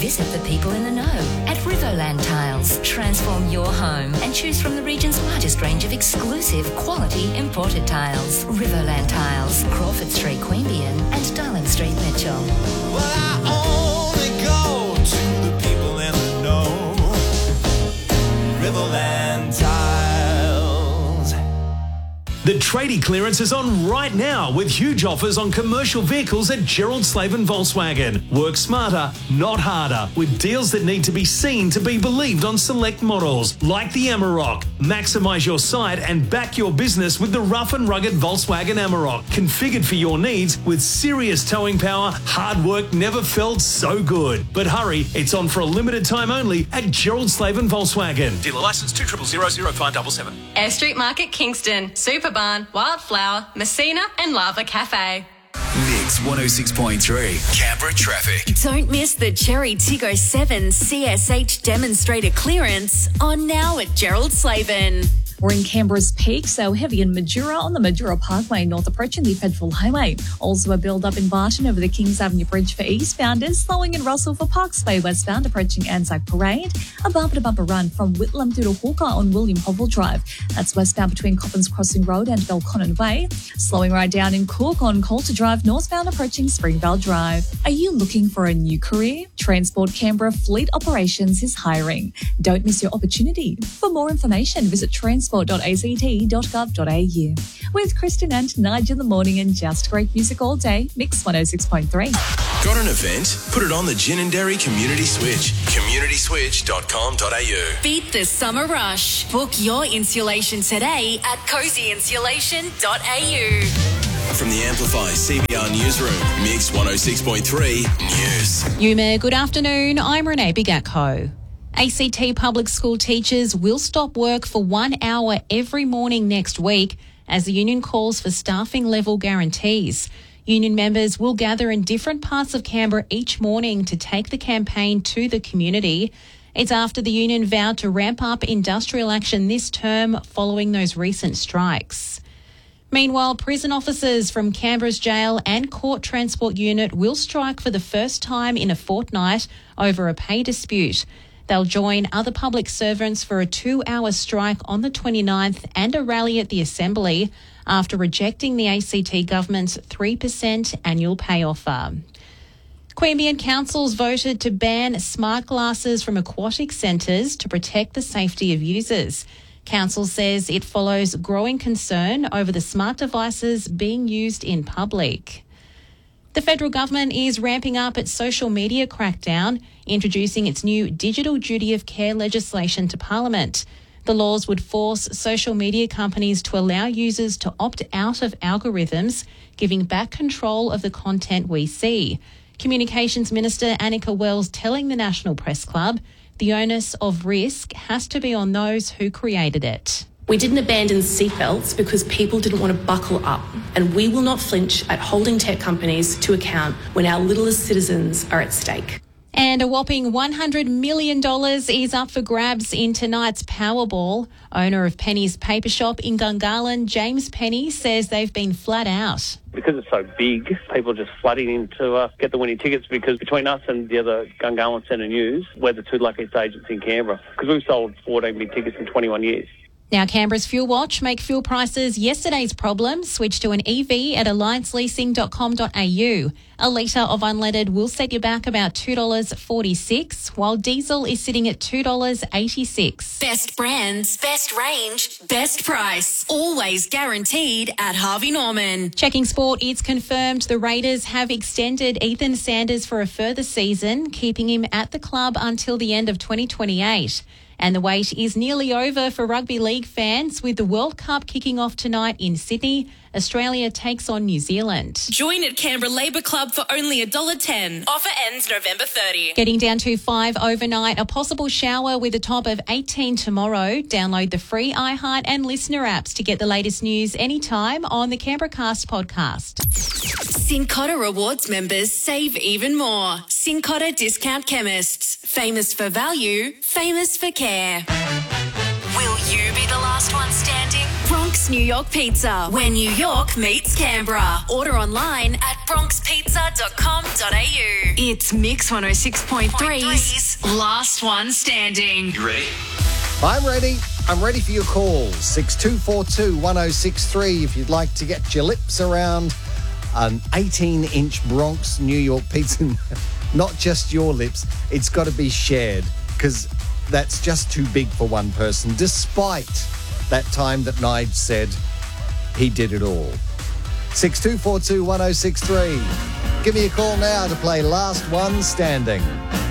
Visit the people in the know at Riverland Tiles. Transform your home and choose from the region's largest range of exclusive quality imported tiles. Riverland Tiles, Crawford Street, Queanbeyan and Darling Street, Mitchell. Well, I only go to the people in the know. Riverland Tiles. The tradie clearance is on right now with huge offers on commercial vehicles at Gerald Slaven Volkswagen. Work smarter, not harder, with deals that need to be seen to be believed on select models, like the Amarok. Maximise your site and back your business with the rough and rugged Volkswagen Amarok, configured for your needs with serious towing power. Hard work never felt so good. But hurry, it's on for a limited time only at Gerald Slaven Volkswagen. Dealer licence 2000577. Air Street Market, Kingston, Superbarn, Wildflower, Messina and Lava Cafe. Mix 106.3 Canberra traffic. Don't miss the Cherry Tiggo 7 CSH demonstrator clearance on now at Gerald Slaven. We're in Canberra's peak, so heavy in Majura on the Majura Parkway, north approaching the Federal Highway. Also a build-up in Barton over the Kings Avenue Bridge for eastbounders, slowing in Russell for Parks Bay westbound approaching Anzac Parade. A bumper-to-bumper run from Whitlam through to Hawker on William Hovell Drive. That's westbound between Coppins Crossing Road and Belconnen Way. Slowing right down in Cook on Coulter Drive, northbound approaching Springvale Drive. Are you looking for a new career? Transport Canberra Fleet Operations is hiring. Don't miss your opportunity. For more information, visit transport.act.gov.au. With Kristen and Nigel in the morning and just great music all day, Mix 106.3. Got an event? Put it on the Ginninderry Community Switch. communityswitch.com.au. Beat the summer rush. Book your insulation today at cozyinsulation.au. From the Amplify CBR Newsroom, Mix 106.3 News. Yume, good afternoon. I'm Renee Bigatko. ACT public school teachers will stop work for 1 hour every morning next week as the union calls for staffing level guarantees. Union members will gather in different parts of Canberra each morning to take the campaign to the community. It's after the union vowed to ramp up industrial action this term following those recent strikes. Meanwhile, prison officers from Canberra's jail and court transport unit will strike for the first time in a fortnight over a pay dispute. They'll join other public servants for a 2-hour strike on the 29th and a rally at the Assembly after rejecting the ACT government's 3% annual pay offer. Queanbeyan councils voted to ban smart glasses from aquatic centres to protect the safety of users. Council says it follows growing concern over the smart devices being used in public. The federal government is ramping up its social media crackdown, introducing its new digital duty of care legislation to Parliament. The laws would force social media companies to allow users to opt out of algorithms, giving back control of the content we see. Communications Minister Annika Wells telling the National Press Club the onus of risk has to be on those who created it. We didn't abandon seatbelts because people didn't want to buckle up, and we will not flinch at holding tech companies to account when our littlest citizens are at stake. And a whopping $100 million is up for grabs in tonight's Powerball. Owner of Penny's Paper Shop in Gungahlin, James Penny, says they've been flat out. Because it's so big, people are just flooding in to get the winning tickets, because between us and the other Gungahlin Centre News, we're the two luckiest agents in Canberra, because we've sold 14 big tickets in 21 years. Now, Canberra's Fuel Watch make fuel prices yesterday's problem. Switch to an EV at allianceleasing.com.au. A litre of unleaded will set you back about $2.46, while diesel is sitting at $2.86. Best brands, best range, best price. Always guaranteed at Harvey Norman. Checking sport, it's confirmed the Raiders have extended Ethan Sanders for a further season, keeping him at the club until the end of 2028. And the wait is nearly over for rugby league fans, with the World Cup kicking off tonight in Sydney. Australia takes on New Zealand. Join at Canberra Labour Club for only $1.10. Offer ends November 30. Getting down to 5 overnight, a possible shower with a top of 18 tomorrow. Download the free iHeart and Listener apps to get the latest news anytime on the Canberra Cast podcast. Cincotta Rewards members save even more. Cincotta Discount Chemists. Famous for value, famous for care. Will you be the last one standing? Bronco Bronx New York Pizza, where New York meets Canberra. Order online at bronxpizza.com.au. It's Mix 106.3's Last One Standing. You ready? I'm ready. I'm ready for your calls. 6242 1063 if you'd like to get your lips around an 18-inch Bronx New York pizza. Not just your lips. It's got to be shared because that's just too big for one person, despite that time that Nige said he did it all. 6242 1063. Give me a call now to play Last One Standing.